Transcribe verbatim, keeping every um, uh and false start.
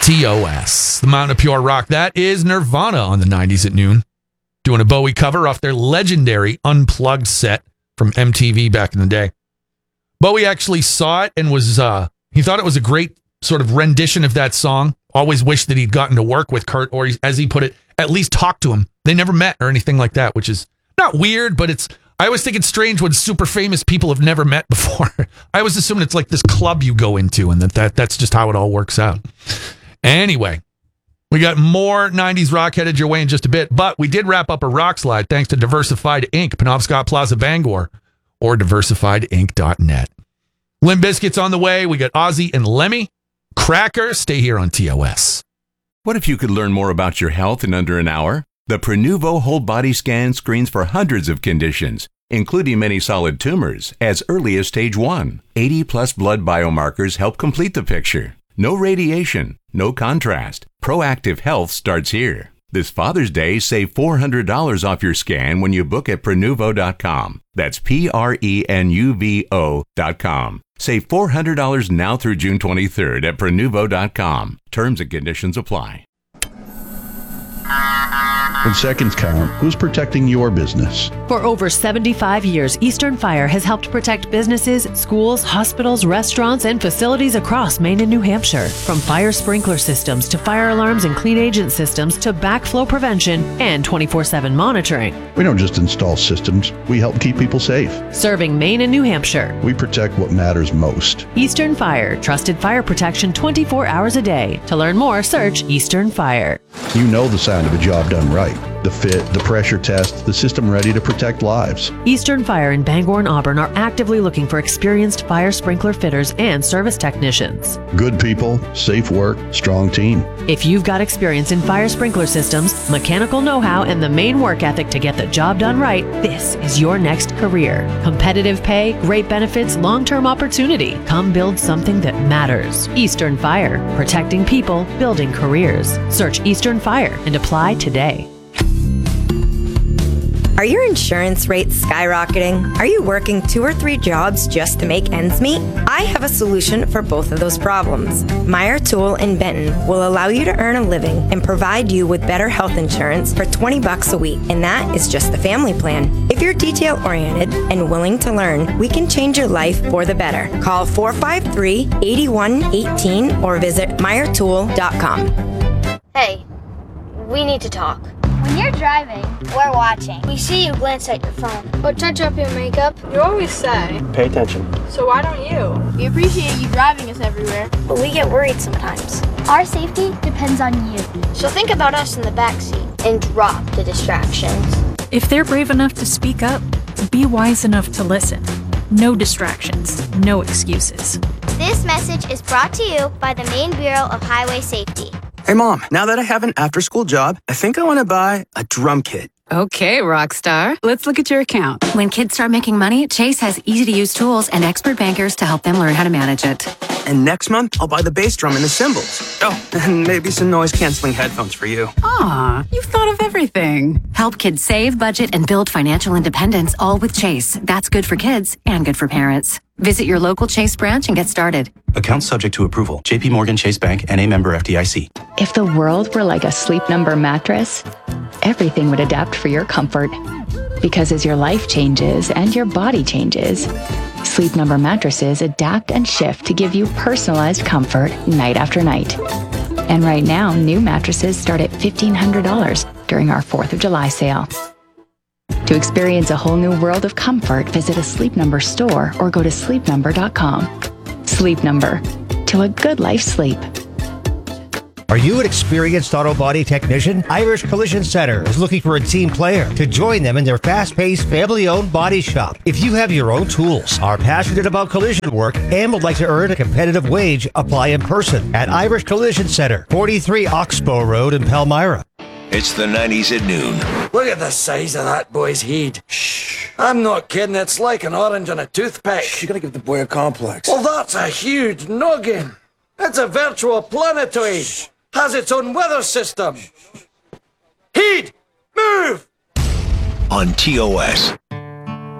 T O S, the Mountain of Pure Rock. That is Nirvana on the nineties at noon. Doing a Bowie cover off their legendary Unplugged set from M T V back in the day. Bowie actually saw it and was, uh, he thought it was a great sort of rendition of that song. Always wished that he'd gotten to work with Kurt, or as he put it, at least talk to him. They never met or anything like that, which is not weird, but it's, I always think it's strange when super famous people have never met before. I always assume it's like this club you go into and that, that that's just how it all works out. Anyway, we got more nineties rock headed your way in just a bit, but we did wrap up a rock slide thanks to Diversified Incorporated, Penobscot Plaza, Bangor, or diversified inc dot net. Limp Bizkit's on the way. We got Ozzy and Lemmy. Cracker, stay here on T O S. What if you could learn more about your health in under an hour? The Prenuvo Whole Body Scan screens for hundreds of conditions, including many solid tumors, as early as stage one. eighty plus blood biomarkers help complete the picture. No radiation, no contrast. Proactive health starts here. This Father's Day, save four hundred dollars off your scan when you book at Prenuvo dot com. That's P R E N U V O dot com. Save four hundred dollars now through June twenty-third at Prenuvo dot com. Terms and conditions apply. When seconds count, who's protecting your business? For over seventy-five years, Eastern Fire has helped protect businesses, schools, hospitals, restaurants, and facilities across Maine and New Hampshire. From fire sprinkler systems to fire alarms and clean agent systems to backflow prevention and twenty-four seven monitoring. We don't just install systems, we help keep people safe. Serving Maine and New Hampshire. We protect what matters most. Eastern Fire, trusted fire protection twenty-four hours a day. To learn more, search Eastern Fire. You know the sound of a job done right. The fit, the pressure test, the system ready to protect lives. Eastern Fire in Bangor and Auburn are actively looking for experienced fire sprinkler fitters and service technicians. Good people, safe work, strong team. If you've got experience in fire sprinkler systems, mechanical know-how, and the main work ethic to get the job done right, this is your next career. Competitive pay, great benefits, long-term opportunity. Come build something that matters. Eastern Fire, protecting people, building careers. Search Eastern Fire and apply today. Are your insurance rates skyrocketing? Are you working two or three jobs just to make ends meet? I have a solution for both of those problems. Meyer Tool in Benton will allow you to earn a living and provide you with better health insurance for twenty bucks a week, and that is just the family plan. If you're detail-oriented and willing to learn, we can change your life for the better. Call four five three, eight one one eight or visit meyer tool dot com. Hey, we need to talk. When you're driving, We're watching. we see you glance at your phone or touch up your makeup. You always say, pay attention. so why don't you? We appreciate you driving us everywhere. But we get worried sometimes. Our safety depends on you. So think about us in the backseat and drop the distractions. If they're brave enough to speak up, be wise enough to listen. No distractions, no excuses. This message is brought to you by the Maine Bureau of Highway Safety. Hey Mom, now that I have an after-school job, I think I want to buy a drum kit. Okay, Rockstar. Let's look at your account. When kids start making money, Chase has easy-to-use tools and expert bankers to help them learn how to manage it. And next month, I'll buy the bass drum and the cymbals. Oh, and maybe some noise-canceling headphones for you. Aw, you've thought of everything. Help kids save, budget, and build financial independence, all with Chase. That's good for kids and good for parents. Visit your local Chase branch and get started. Account subject to approval. J P Morgan Chase Bank, N A member F D I C. If the world were like a Sleep Number mattress, everything would adapt for your comfort. Because as your life changes and your body changes, Sleep Number mattresses adapt and shift to give you personalized comfort night after night. And right now, new mattresses start at fifteen hundred dollars during our fourth of July sale. To experience a whole new world of comfort, visit a Sleep Number store or go to sleep number dot com. Sleep Number. To a good life sleep. Are you an experienced auto body technician? Irish Collision Center is looking for a team player to join them in their fast-paced, family-owned body shop. If you have your own tools, are passionate about collision work, and would like to earn a competitive wage, apply in person at Irish Collision Center, forty-three Oxbow Road in Palmyra. It's the nineties at noon. Look at the size of that boy's head. Shh. I'm not kidding. It's like an orange on a toothpick. Shh, you gotta give the boy a complex. Well, that's a huge noggin. It's a virtual planetoid. Shh. Has its own weather system. Heed! Move! On T O S.